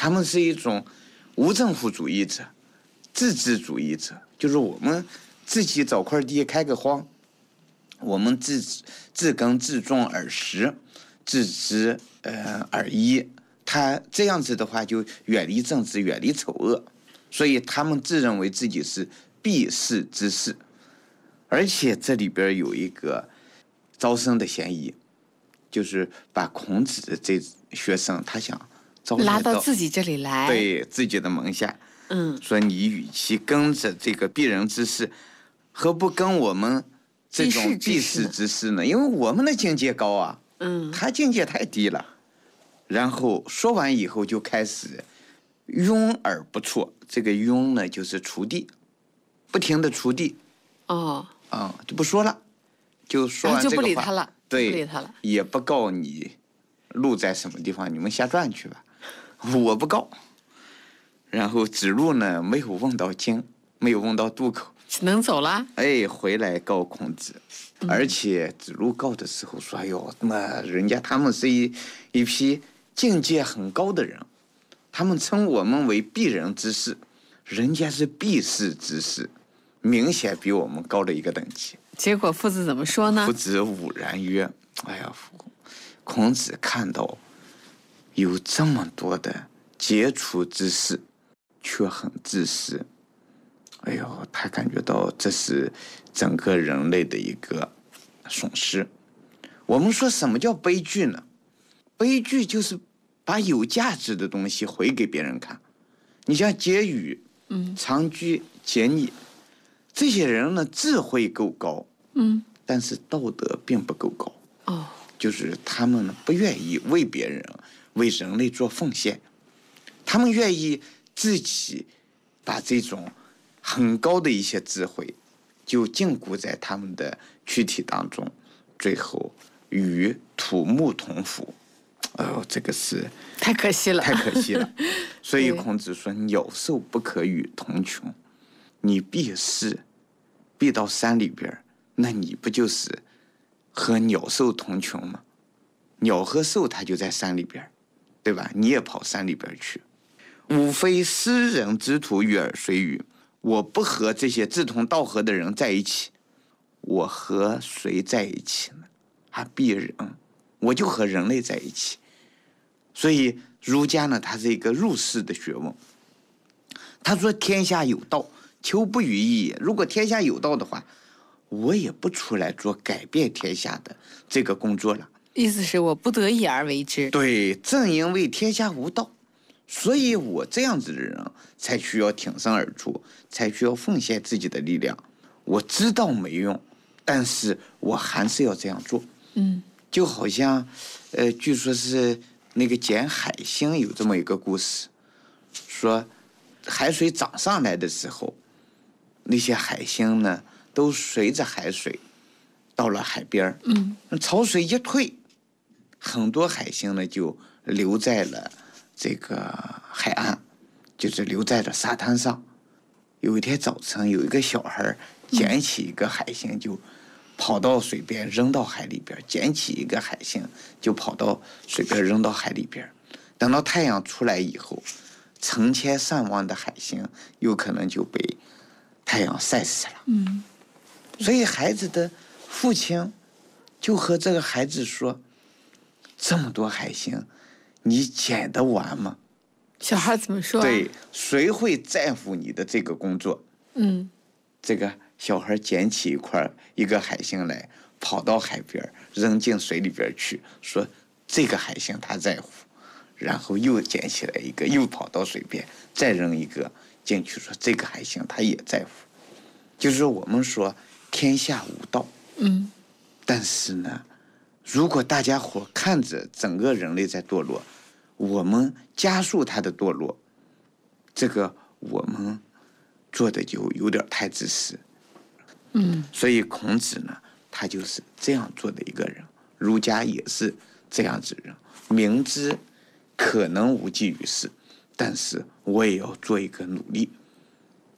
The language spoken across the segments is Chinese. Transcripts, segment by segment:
他们是一种无政府主义者、自治主义者，就是我们自己找块地开个荒，我们自耕自种而食，自知而医。他这样子的话，就远离政治，远离丑恶，所以他们自认为自己是避世之士。而且这里边有一个招生的嫌疑，就是把孔子的这学生，他想拉到自己这里来， 对自己的门下。说你与其跟着这个避人之士，何不跟我们这种避世之士呢？因为我们的境界高啊，他境界太低了。然后说完以后就开始庸而不辍，这个庸呢就是锄地，不停的锄地。就不说了，就说完这个话， 就不理他了， 对， 不理他了， 也不告你路在什么地方，你们瞎转去吧，我不告。然后子路呢没有问到京，没有问到渡口， 能走了。 回来告孔子，而且子路告的时候说：“哎呦，那人家他们是一批境界很高的人，他们称我们为避人之士，人家是避世之士，明显比我们高了一个等级。” 结果父子怎么说呢？ 父子吾然曰：“哎呀，孔子看到有这么多的杰出之士，却很自私。哎呦，他感觉到这是整个人类的一个损失。我们说什么叫悲剧呢？悲剧就是把有价值的东西回给别人看。你像婕妤、长居、桀溺这些人呢，智慧够高，但是道德并不够高。就是他们呢不愿意为别人、为人类做奉献，他们愿意自己把这种很高的一些智慧就禁锢在他们的躯体当中，最后与土木同腐。这个是太可惜了， 太可惜了。所以孔子说：“鸟兽不可与同穷。”你避世，避到山里边，那你不就是和鸟兽同穷吗？鸟和兽它就在山里边，对吧？你也跑山里边去。吾非斯人之徒与尔谁与？我不和这些志同道合的人在一起，我和谁在一起呢？避人，我就和人类在一起。所以儒家呢，它是一个入世的学问。他说：“天下有道，求不与义也。如果天下有道的话，我也不出来做改变天下的这个工作了。” 意思是我不得已而为之。 对，正因为天下无道，所以我这样子的人才需要挺身而出，才需要奉献自己的力量。我知道没用，但是我还是要这样做。就好像，据说是那个捡海星有这么一个故事，说海水涨上来的时候，那些海星呢都随着海水到了海边，潮水一退，很多海星呢就留在了这个海岸，就是留在了沙滩上。有一天早晨，有一个小孩捡起一个海星，就跑到水边扔到海里边，捡起一个海星就跑到水边扔到海里边。等到太阳出来以后，成千上万的海星有可能就被太阳晒死了。所以孩子的父亲就和这个孩子说：“这么多海星，你捡得完吗？” 小孩怎么说？ 对，谁会在乎你的这个工作？这个小孩捡起一个海星来，跑到海边扔进水里边去，说这个海星他在乎，然后又捡起来一个，又跑到水边再扔一个进去，说这个海星他也在乎。就是我们说天下无道，但是呢，如果大家伙看着整个人类在堕落，我们加速它的堕落，这个我们做的就有点太自私。所以孔子呢，他就是这样做的一个人，儒家也是这样子的人，明知可能无济于事，但是我也要做一个努力。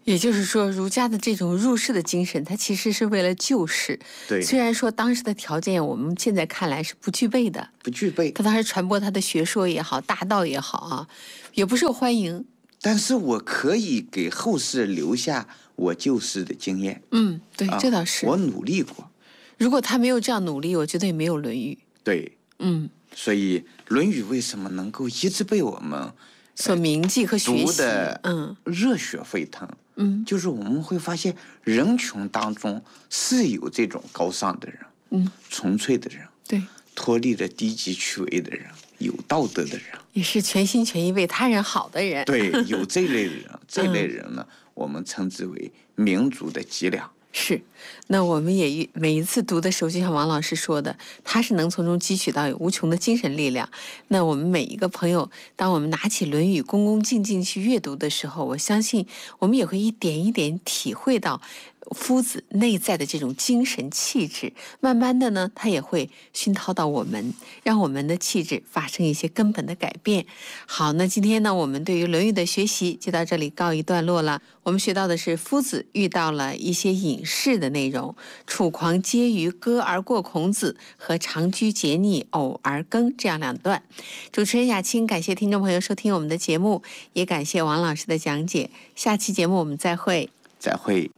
也就是说，儒家的这种入世的精神，它其实是为了救世。 对， 虽然说当时的条件我们现在看来是不具备的， 不具备。 他当时传播他的学说也好，大道也好啊，也不受欢迎。 但是我可以给后世留下我救世的经验。 对，这倒是。 我努力过。 如果他没有这样努力，我觉得也没有《论语》。 对，所以《论语》为什么能够一直被我们所铭记和学习， 读的热血沸腾？就是我们会发现人群当中是有这种高尚的人，纯粹的人， 对， 脱离了低级趣味的人，有道德的人， 也是全心全意为他人好的人。 对，有这类人，这类人呢，我们称之为民族的脊梁。 是，那我们也每一次读的时候，就像王老师说的，他是能从中汲取到有无穷的精神力量。那我们每一个朋友，当我们拿起《论语》恭恭敬敬去阅读的时候，我相信我们也会一点一点体会到夫子内在的这种精神气质，慢慢的呢，他也会熏陶到我们，让我们的气质发生一些根本的改变。好，那今天呢，我们对于《论语》的学习就到这里告一段落了。我们学到的是夫子遇到了一些隐士的内容，楚狂嗟余歌而过孔子和长居桀逆偶而耕这样两段。主持人雅青，感谢听众朋友收听我们的节目，也感谢王老师的讲解。下期节目我们再会。 再会。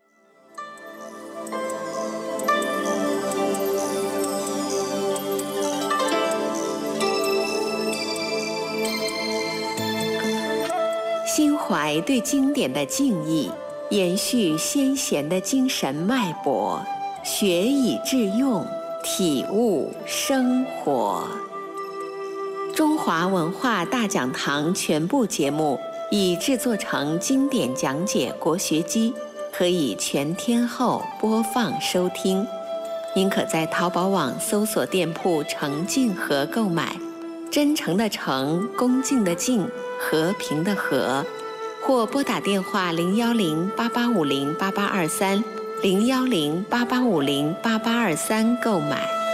心怀对经典的敬意，延续先贤的精神脉搏，学以致用，体悟生活。中华文化大讲堂全部节目已制作成经典讲解国学机，可以全天候播放收听。您可在淘宝网搜索店铺诚敬和购买，真诚的诚，恭敬的敬，和平的和，或拨打电话010-8850-8823 010-8850-8823购买。